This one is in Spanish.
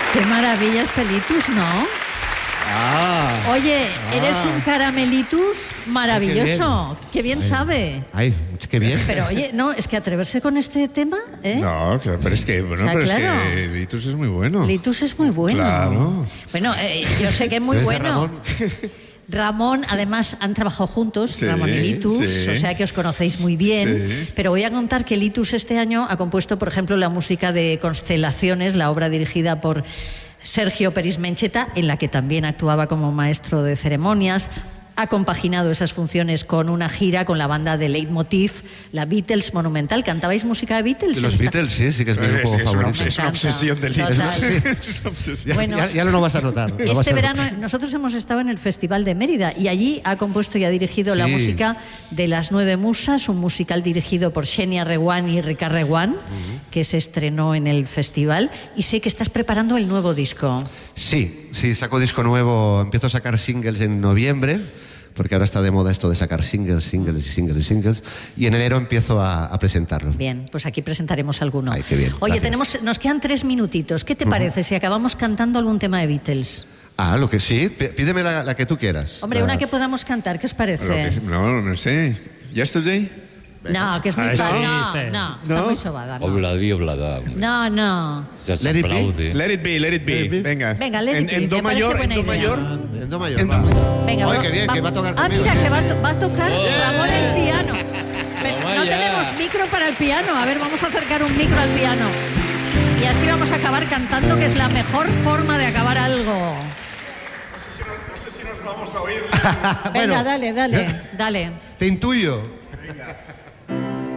Qué maravilla este Litus, ¿no? Oye, eres un caramelitus maravilloso. Qué bien sabe. Ay, qué bien. Pero oye, no, es que atreverse con este tema, ¿eh? No, pero es que, bueno, O sea, pero claro. es que Litus es muy bueno. Litus es muy bueno. Claro. Bueno, yo sé que es muy ¿Ves a bueno. Ramón, además, han trabajado juntos, Sí, Ramón y Litus, sí. o sea que os conocéis muy bien. Sí. Pero voy a contar que Litus este año ha compuesto, por ejemplo, la música de Constelaciones, la obra dirigida por Sergio Peris Mencheta, en la que también actuaba como maestro de ceremonias. Ha compaginado esas funciones con una gira con la banda de Leitmotiv, la Beatles Monumental. ¿Cantabais música de Beatles? De los Beatles, sí que es mi grupo favorito. Es una obsesión del Litus. Total. Es una obsesión. Bueno, Ya lo vas a notar. este verano nosotros hemos estado en el Festival de Mérida y allí ha compuesto y ha dirigido la música de Las Nueve Musas, un musical dirigido por Xenia Reguant y Ricard Reguant, que se estrenó en el festival. Y sé que estás preparando el nuevo disco. Sí, saco disco nuevo, empiezo a sacar singles en noviembre, porque ahora está de moda esto de sacar singles. Y en enero empiezo a presentarlos. Bien, pues aquí presentaremos alguno. Ay, qué bien, Oye, gracias. nos quedan 3 minutitos. ¿Qué te parece si acabamos cantando algún tema de Beatles? Lo que sí, pídeme la que tú quieras. Hombre, una que podamos cantar, ¿qué os parece? No sé. ¿Yesterday? No, que es muy Ah, fácil. sí, No, está muy sobada. No. Obladi, oblada. No. Se Let it be. aplaude. Let it be, let it be. Venga. Venga, let it be, En do me parece mayor, buena en do idea. mayor. En do mayor. En do va. mayor. Venga, Ay, qué bien, que va a tocar conmigo. mira, que va a tocar Ramón el piano. Pero Toma no ya. tenemos micro para el piano. A ver, vamos a acercar un micro al piano. Y así vamos a acabar cantando, que es la mejor forma de acabar algo. No sé si nos vamos a oír. Venga, Bueno. dale. Te intuyo.